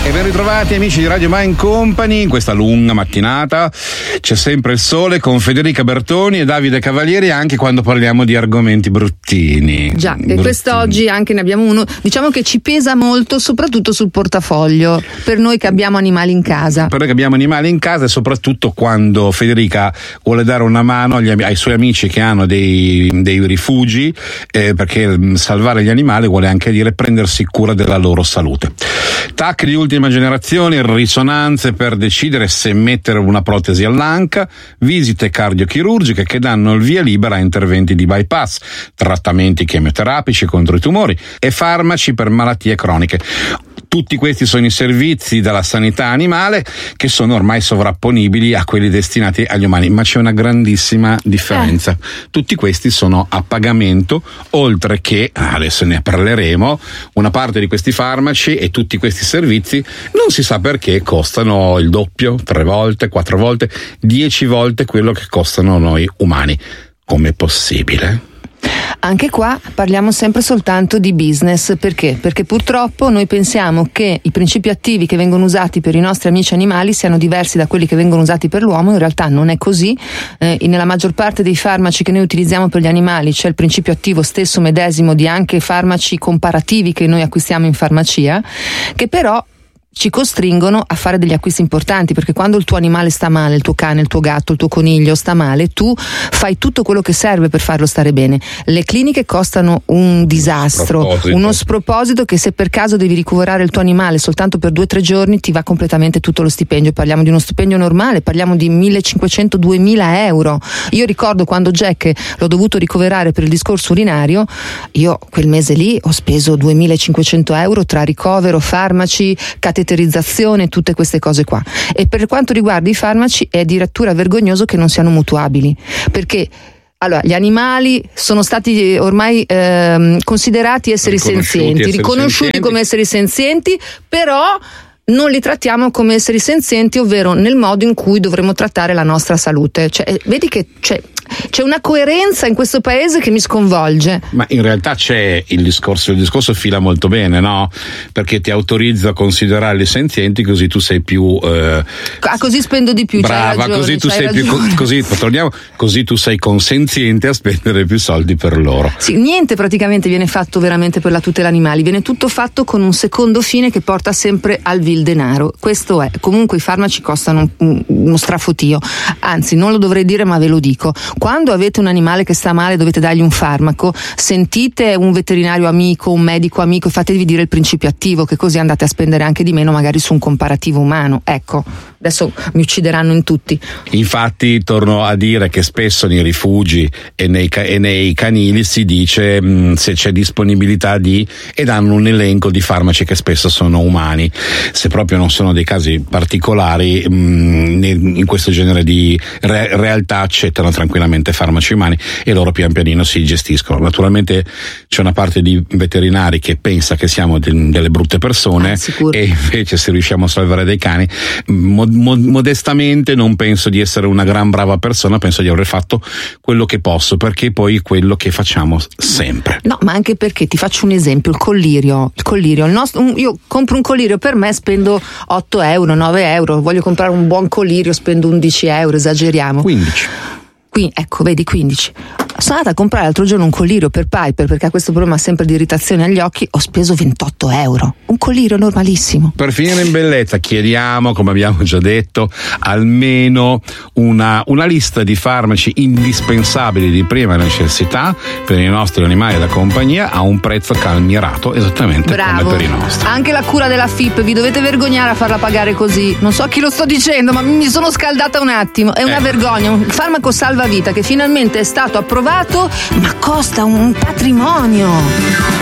E ben ritrovati amici di Radio Mind Company in questa lunga mattinata. C'è sempre il sole con Federica Bertoni e Davide Cavalieri anche quando parliamo di argomenti bruttini. Già, e quest'oggi anche ne abbiamo uno, diciamo che ci pesa molto soprattutto sul portafoglio, per noi che abbiamo animali in casa. Per noi che abbiamo animali in casa e soprattutto quando Federica vuole dare una mano ai suoi amici che hanno dei rifugi, perché salvare gli animali vuole anche dire prendersi cura della loro salute. TAC di ultima generazione, risonanze per decidere se mettere una protesi all'anca, visite cardiochirurgiche che danno il via libera a interventi di bypass, trattamenti chemioterapici contro i tumori e farmaci per malattie croniche. Tutti questi sono i servizi della sanità animale che sono ormai sovrapponibili a quelli destinati agli umani, ma c'è una grandissima differenza. Tutti questi sono a pagamento, oltre che, adesso ne parleremo, una parte di questi farmaci e tutti questi servizi non si sa perché costano il doppio, 3 volte, 4 volte, 10 volte quello che costano noi umani. Com'è possibile? Anche qua parliamo sempre soltanto di business. Perché? Perché purtroppo noi pensiamo che i principi attivi che vengono usati per i nostri amici animali siano diversi da quelli che vengono usati per l'uomo. In realtà non è così. Nella maggior parte dei farmaci che noi utilizziamo per gli animali c'è il principio attivo stesso medesimo di anche farmaci comparativi che noi acquistiamo in farmacia, che però ci costringono a fare degli acquisti importanti, perché quando il tuo animale sta male, il tuo cane, il tuo gatto, il tuo coniglio sta male, tu fai tutto quello che serve per farlo stare bene. Le cliniche costano un disastro, uno sproposito che se per caso devi ricoverare il tuo animale soltanto per 2 o 3 giorni ti va completamente tutto lo stipendio. Parliamo di uno stipendio normale, parliamo di 1.500-2.000 euro. Io ricordo quando Jack l'ho dovuto ricoverare per il discorso urinario, io quel mese lì ho speso 2.500 euro tra ricovero, farmaci, cateterizzazione, tutte queste cose qua. E per quanto riguarda i farmaci è addirittura vergognoso che non siano mutuabili, perché allora, gli animali sono stati ormai considerati esseri senzienti, riconosciuti come esseri senzienti, però non li trattiamo come esseri senzienti, ovvero nel modo in cui dovremmo trattare la nostra salute. Cioè, vedi che c'è una coerenza in questo paese che mi sconvolge. Ma in realtà c'è il discorso fila molto bene, no? Perché ti autorizza a considerarli senzienti, così tu sei più così spendo di più. Brava, così tu sei più così tu sei consenziente a spendere più soldi per loro. Sì, niente praticamente viene fatto veramente per la tutela animali, viene tutto fatto con un secondo fine che porta sempre al vil denaro. Questo è. Comunque i farmaci costano uno strafotio, anzi non lo dovrei dire ma ve lo dico. Quando avete un animale che sta male dovete dargli un farmaco, sentite un veterinario amico, un medico amico e fatevi dire il principio attivo, che così andate a spendere anche di meno magari su un comparativo umano. Ecco, adesso mi uccideranno in tutti. Infatti torno a dire che spesso nei rifugi e nei canili si dice se c'è disponibilità e danno un elenco di farmaci che spesso sono umani. Se proprio non sono dei casi particolari, in questo genere di realtà accettano tranquillamente farmaci umani e loro pian pianino si gestiscono. Naturalmente c'è una parte di veterinari che pensa che siamo delle brutte persone, e invece se riusciamo a salvare dei cani, modestamente non penso di essere una gran brava persona, penso di aver fatto quello che posso, perché poi è quello che facciamo sempre. No, ma anche perché ti faccio un esempio, il collirio, io compro un collirio, per me spendo 8 euro, 9 euro, voglio comprare un buon collirio, spendo 11 euro, esageriamo. 15. Ecco, vedi, 15. Sono andata a comprare l'altro giorno un collirio per Piper, perché ha questo problema sempre di irritazione agli occhi, ho speso 28 euro. Un collirio normalissimo. Per finire in bellezza chiediamo, come abbiamo già detto, almeno una lista di farmaci indispensabili di prima necessità per i nostri animali da compagnia a un prezzo calmierato, esattamente come per i nostri. Anche la cura della FIP, vi dovete vergognare a farla pagare così. Non so a chi lo sto dicendo, ma mi sono scaldata un attimo. È una vergogna, un farmaco salvavita che finalmente è stato approvato, ma costa un patrimonio.